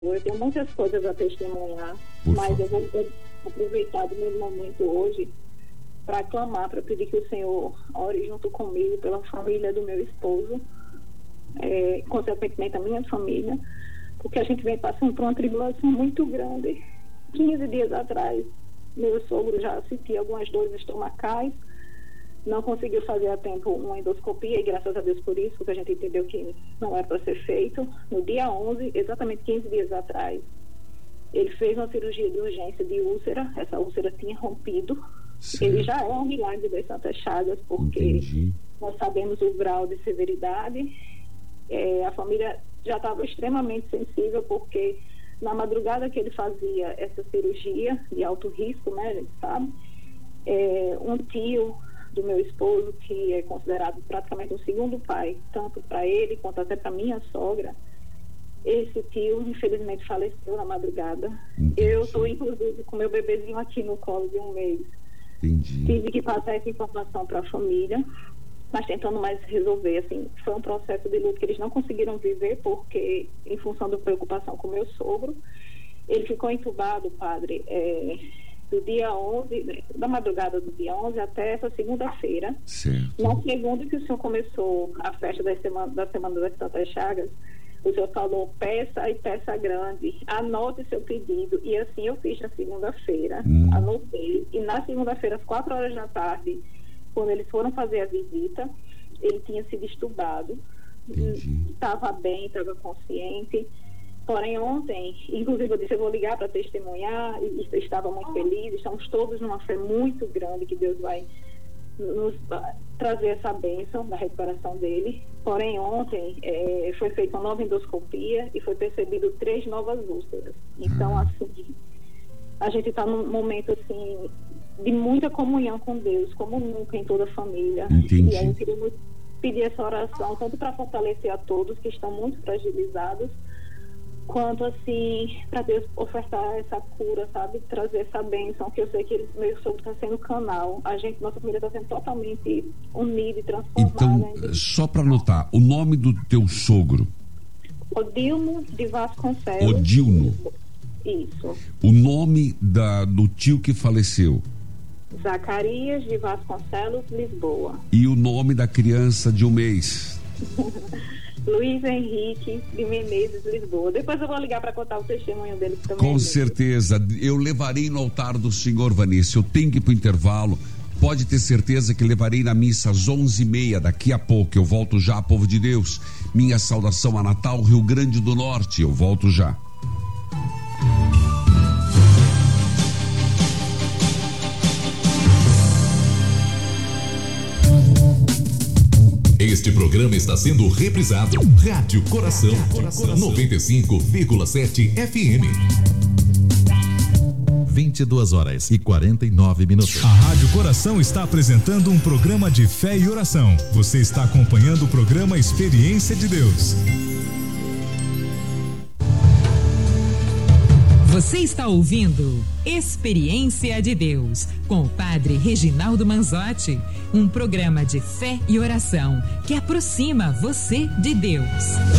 Eu tenho muitas coisas a testemunhar, mas eu vou aproveitar do meu momento hoje para clamar, para pedir que o Senhor ore junto comigo pela família do meu esposo, consequentemente a minha família, porque a gente vem passando por uma tribulação muito grande. 15 dias atrás, meu sogro já sentia algumas dores estomacais, não conseguiu fazer a tempo uma endoscopia, e graças a Deus por isso, porque a gente entendeu que não era para ser feito. No dia 11, exatamente 15 dias atrás, ele fez uma cirurgia de urgência de úlcera. Essa úlcera tinha rompido. Sim. Ele já é um milagre das Santas Chagas, porque nós sabemos o grau de severidade. A família já estava extremamente sensível, porque na madrugada que ele fazia essa cirurgia de alto risco, né, a gente sabe, um tio do meu esposo, que é considerado praticamente um segundo pai, tanto para ele quanto até para minha sogra, esse tio infelizmente faleceu na madrugada. Eu estou inclusive com meu bebezinho aqui no colo de 1 mês. Tive que passar essa informação para a família, mas tentando mais resolver, assim, foi um processo de luto que eles não conseguiram viver, porque em função da preocupação com meu sogro, ele ficou entubado, padre, do dia 11, da madrugada do dia 11 até essa segunda-feira. Na segunda que o senhor começou a festa da Semana das Santas Chagas, o senhor falou peça e peça grande, anote seu pedido, e assim eu fiz na segunda-feira, anotei, e na segunda-feira às 4 horas da tarde, quando eles foram fazer a visita, ele tinha sido estubado, estava bem, estava consciente. Porém, ontem, inclusive eu disse, eu vou ligar para testemunhar, e estava muito feliz. Estamos todos numa fé muito grande que Deus vai nos trazer essa bênção da recuperação dele. Porém, ontem foi feita uma nova endoscopia e foi percebido 3 novas úlceras. Então, assim, a gente está num momento, assim, de muita comunhão com Deus, como nunca em toda a família. E aí queremos pedir essa oração, tanto para fortalecer a todos que estão muito fragilizados, quanto assim, para Deus ofertar essa cura, sabe? Trazer essa bênção, que eu sei que meu sogro está sendo canal. Nossa família está sendo totalmente unida e transformada. Então, só para anotar, o nome do teu sogro? Odilno de Vasconcelos. Odilno. Isso. O nome do tio que faleceu? Zacarias de Vasconcelos, Lisboa. E o nome da criança de 1 mês? Luiz Henrique de Menezes, Lisboa. Depois eu vou ligar para contar o testemunho dele também. Com certeza. Eu levarei no altar do Senhor, Vanessa. Eu tenho que ir para o intervalo. Pode ter certeza que levarei na missa às 11h30. Daqui a pouco eu volto já, povo de Deus. Minha saudação a Natal, Rio Grande do Norte. Eu volto já. Este programa está sendo reprisado. Rádio Coração, 95,7 FM. 22h49. A Rádio Coração está apresentando um programa de fé e oração. Você está acompanhando o programa Experiência de Deus. Você está ouvindo Experiência de Deus, com o Padre Reginaldo Manzotti, um programa de fé e oração que aproxima você de Deus.